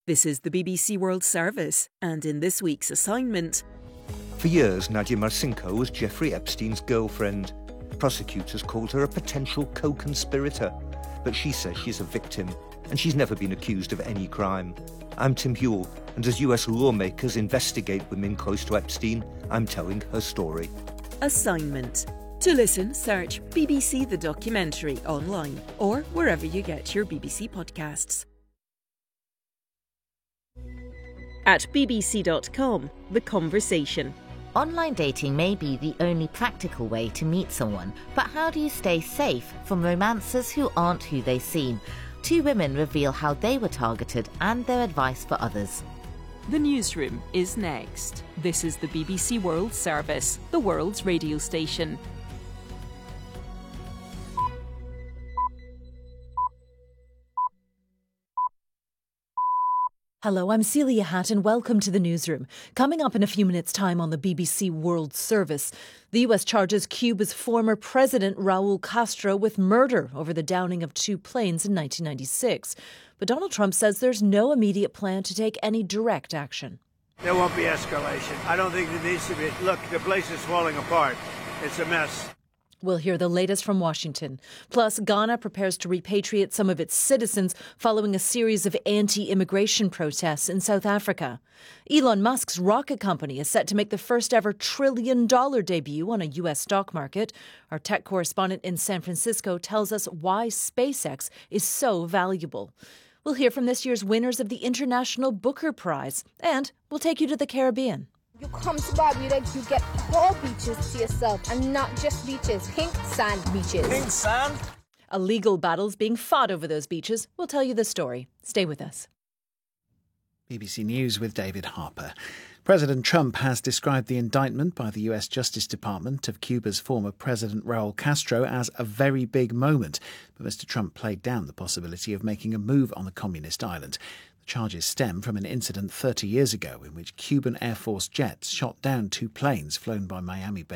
This is the BBC World Service, and in this week's assignment... For years, Nadia Marcinko was Jeffrey Epstein's girlfriend. Prosecutors called her a potential co-conspirator, but she says she's a victim, and she's never been accused of any crime. I'm Tim Hewell, and as US lawmakers investigate women close to Epstein, I'm telling her story. Assignment. To listen, search BBC The Documentary online or wherever you get your BBC podcasts. At bbc.com, The Conversation. Online dating may be the only practical way to meet someone, but how do you stay safe from romancers who aren't who they seem? Two women reveal how they were targeted and their advice for others. The Newsroom is next. This is the BBC World Service, the world's radio station. Hello, I'm Celia Hatt and welcome to the Newsroom. Coming up in a few minutes' time on the BBC World Service, the US charges Cuba's former president Raul Castro with murder over the downing of two planes in 1996. But Donald Trump says there's no immediate plan to take any direct action. There won't be escalation. I don't think there needs to be. Look, the place is falling apart. It's a mess. We'll hear the latest from Washington. Plus, Ghana prepares to repatriate some of its citizens following a series of anti-immigration protests in South Africa. Elon Musk's rocket company is set to make the first ever $1 trillion debut on a U.S. stock market. Our tech correspondent in San Francisco tells us why SpaceX is so valuable. We'll hear from this year's winners of the International Booker Prize. And we'll take you to the Caribbean. You come to Barbuda, you get whole beaches to yourself, and not just beaches, pink sand beaches. Pink sand? A legal battle's being fought over those beaches. We'll tell you the story. Stay with us. BBC News with David Harper. President Trump has described the indictment by the US Justice Department of Cuba's former president Raul Castro as a very big moment. But Mr. Trump played down the possibility of making a move on the communist island. Charges stem from an incident 30 years ago in which Cuban Air Force jets shot down two planes flown by Miami-based